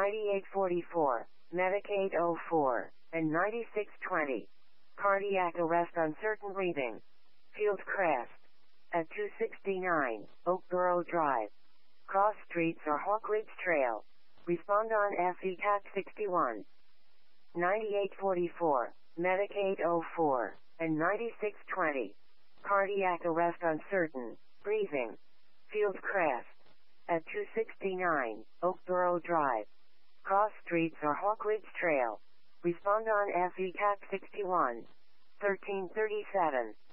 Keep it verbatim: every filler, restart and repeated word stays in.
ninety-eight forty-four, Medicaid oh four, and ninety-six twenty. Cardiac arrest uncertain breathing. Field Crest. At two sixty-nine, Oakboro Drive. Cross Streets or Hawk Ridge Trail. Respond on F E C A C sixty-one. ninety-eight forty-four, Medicaid oh four, and ninety-six twenty. Cardiac arrest uncertain, breathing. Field Crest. At two sixty-nine, Oakboro Drive. Cross Streets or Hawk Ridge Trail. Respond on F E C A C sixty-one. thirteen thirty-seven.